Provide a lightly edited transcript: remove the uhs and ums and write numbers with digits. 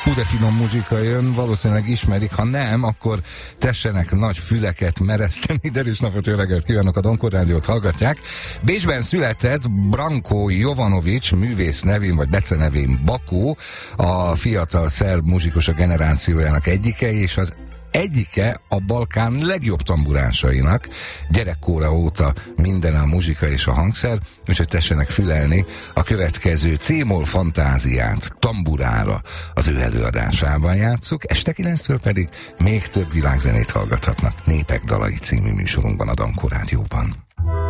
Hú, de finom muzsika jön, valószínűleg ismerik, ha nem, akkor tessenek nagy füleket mereszteni. Derűs napot, jó reggelt kívánok, a Donkor Rádiót hallgatják. Bécsben született Branko Jovanovics, művész nevén, vagy becenevén Bakó, a fiatal szerb muzsikus a generációjának egyike, és az egyike a Balkán legjobb tamburánsainak. Gyerekkora óta minden a muzsika és a hangszer, úgyhogy tessenek fülelni a következő C-moll fantáziát tamburára az ő előadásában játsszuk, este 9-től pedig még több világzenét hallgathatnak Népek dalai című műsorunkban a Donkor Rádióban.